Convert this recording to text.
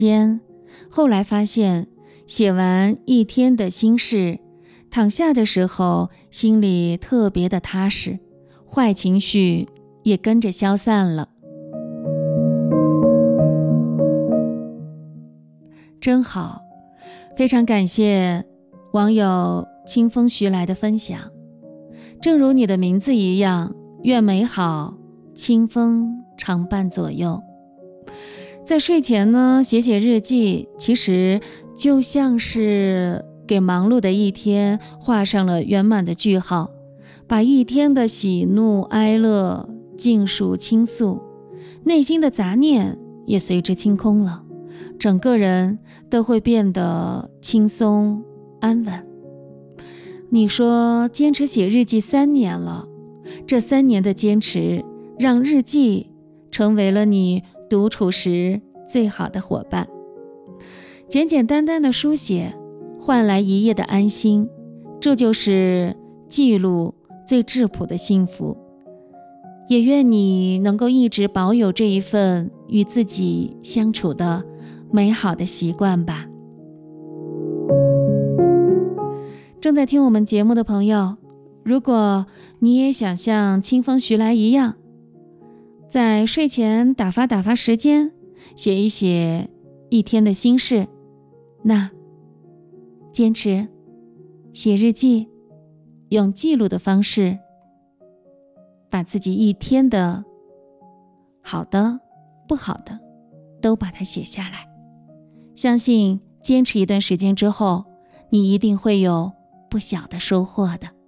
后来发现写完一天的心事，躺下的时候心里特别的踏实，坏情绪也跟着消散了。真好，非常感谢网友清风徐来的分享。正如你的名字一样，愿美好清风常伴左右。在睡前呢，写写日记，其实就像是给忙碌的一天画上了圆满的句号，把一天的喜怒哀乐尽数倾诉，内心的杂念也随之清空了，整个人都会变得轻松安稳。你说坚持写日记3年了，这3年的坚持让日记成为了你独处时最好的伙伴。简简单单的书写换来一夜的安心，这就是记录最质朴的幸福。也愿你能够一直保有这一份与自己相处的美好的习惯吧。正在听我们节目的朋友，如果你也想像清风徐来一样，在睡前打发时间，写一写一天的心事，那坚持写日记，用记录的方式把自己一天的好的不好的都把它写下来。相信坚持一段时间之后，你一定会有不小的收获的。